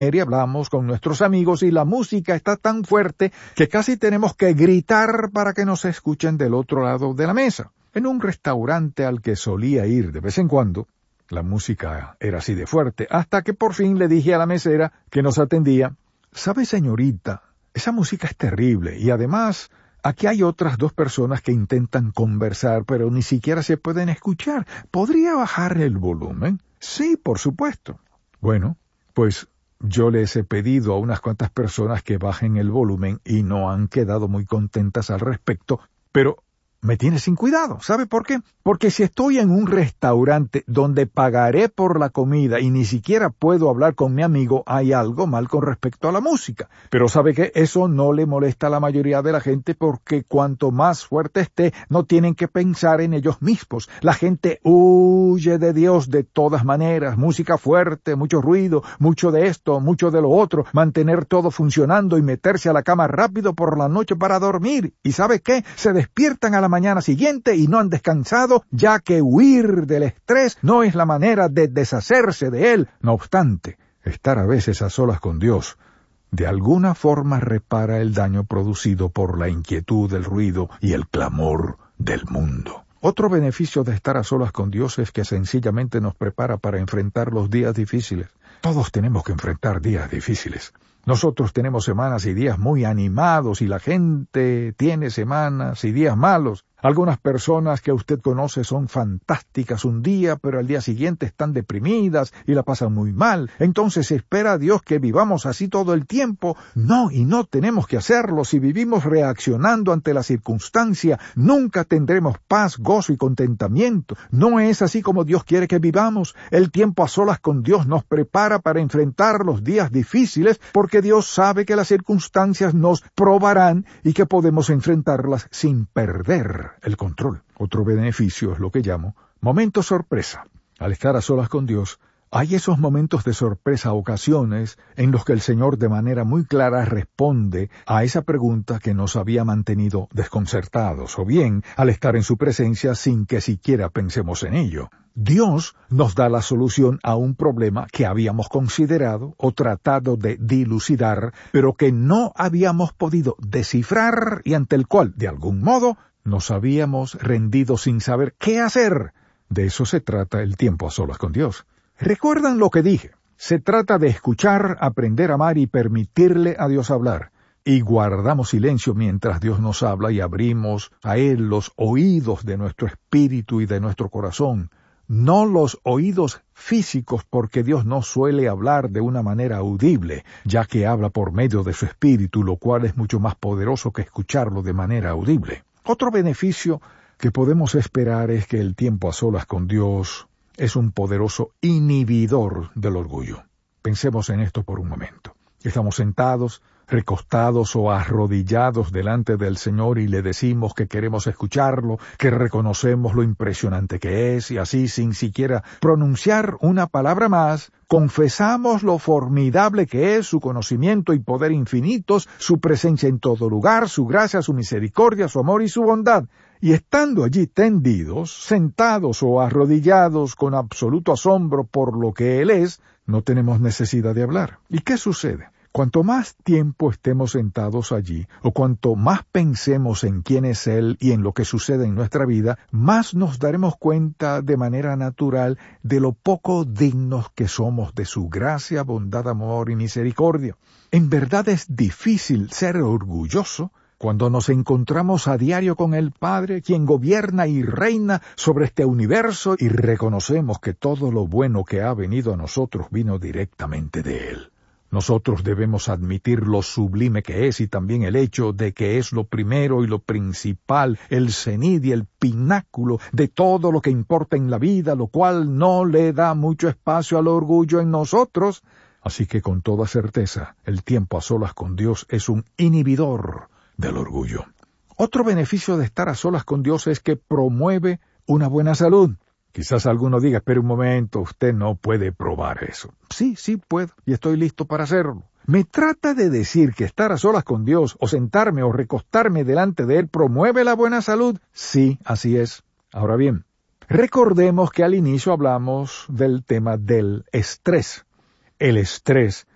y hablamos con nuestros amigos y la música está tan fuerte que casi tenemos que gritar para que nos escuchen del otro lado de la mesa. En un restaurante al que solía ir de vez en cuando, la música era así de fuerte, hasta que por fin le dije a la mesera que nos atendía: «¿Sabe, señorita? Esa música es terrible y además aquí hay otras 2 personas que intentan conversar, pero ni siquiera se pueden escuchar. ¿Podría bajar el volumen?» «Sí, por supuesto». Bueno, pues yo les he pedido a unas cuantas personas que bajen el volumen y no han quedado muy contentas al respecto, pero me tiene sin cuidado. ¿Sabe por qué? Porque si estoy en un restaurante donde pagaré por la comida y ni siquiera puedo hablar con mi amigo, hay algo mal con respecto a la música. Pero ¿sabe qué? Eso no le molesta a la mayoría de la gente porque cuanto más fuerte esté, no tienen que pensar en ellos mismos. La gente huye de Dios de todas maneras. Música fuerte, mucho ruido, mucho de esto, mucho de lo otro, mantener todo funcionando y meterse a la cama rápido por la noche para dormir. ¿Y sabe qué? Se despiertan a la mañana siguiente y no han descansado, ya que huir del estrés no es la manera de deshacerse de él. No obstante, estar a veces a solas con Dios de alguna forma repara el daño producido por la inquietud, el ruido y el clamor del mundo. Otro beneficio de estar a solas con Dios es que sencillamente nos prepara para enfrentar los días difíciles. Todos tenemos que enfrentar días difíciles. Nosotros tenemos semanas y días muy animados y la gente tiene semanas y días malos. Algunas personas que usted conoce son fantásticas un día, pero al día siguiente están deprimidas y la pasan muy mal. Entonces espera a Dios que vivamos así todo el tiempo. No, y no tenemos que hacerlo. Si vivimos reaccionando ante la circunstancia, nunca tendremos paz, gozo y contentamiento. No es así como Dios quiere que vivamos. El tiempo a solas con Dios nos prepara para enfrentar los días difíciles, porque Dios sabe que las circunstancias nos probarán y que podemos enfrentarlas sin perder el control. Otro beneficio es lo que llamo momento sorpresa. Al estar a solas con Dios, hay esos momentos de sorpresa, ocasiones en los que el Señor de manera muy clara responde a esa pregunta que nos había mantenido desconcertados, o bien al estar en su presencia sin que siquiera pensemos en ello. Dios nos da la solución a un problema que habíamos considerado o tratado de dilucidar, pero que no habíamos podido descifrar y ante el cual, de algún modo, nos habíamos rendido sin saber qué hacer. De eso se trata el tiempo a solas con Dios. ¿Recuerdan lo que dije? Se trata de escuchar, aprender a amar y permitirle a Dios hablar. Y guardamos silencio mientras Dios nos habla y abrimos a Él los oídos de nuestro espíritu y de nuestro corazón. No los oídos físicos, porque Dios no suele hablar de una manera audible, ya que habla por medio de su espíritu, lo cual es mucho más poderoso que escucharlo de manera audible. Otro beneficio que podemos esperar es que el tiempo a solas con Dios es un poderoso inhibidor del orgullo. Pensemos en esto por un momento. Estamos sentados, recostados o arrodillados delante del Señor y le decimos que queremos escucharlo, que reconocemos lo impresionante que es, y así, sin siquiera pronunciar una palabra más, confesamos lo formidable que es su conocimiento y poder infinitos, su presencia en todo lugar, su gracia, su misericordia, su amor y su bondad. Y estando allí tendidos, sentados o arrodillados con absoluto asombro por lo que Él es, no tenemos necesidad de hablar. ¿Y qué sucede? Cuanto más tiempo estemos sentados allí, o cuanto más pensemos en quién es Él y en lo que sucede en nuestra vida, más nos daremos cuenta de manera natural de lo poco dignos que somos de su gracia, bondad, amor y misericordia. En verdad es difícil ser orgulloso cuando nos encontramos a diario con el Padre, quien gobierna y reina sobre este universo, y reconocemos que todo lo bueno que ha venido a nosotros vino directamente de Él. Nosotros debemos admitir lo sublime que es y también el hecho de que es lo primero y lo principal, el cenit y el pináculo de todo lo que importa en la vida, lo cual no le da mucho espacio al orgullo en nosotros. Así que con toda certeza, el tiempo a solas con Dios es un inhibidor del orgullo. Otro beneficio de estar a solas con Dios es que promueve una buena salud. Quizás alguno diga, espere un momento, usted no puede probar eso. Sí puedo, y estoy listo para hacerlo. ¿Me trata de decir que estar a solas con Dios, o sentarme o recostarme delante de Él, promueve la buena salud? Sí, así es. Ahora bien, recordemos que al inicio hablamos del tema del estrés. El estrés